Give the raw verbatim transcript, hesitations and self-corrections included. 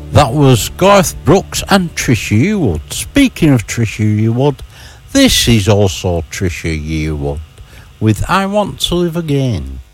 That was Garth Brooks and Trisha Yearwood. Speaking of Trisha Yearwood, this is also Trisha Yearwood with I Want to Live Again.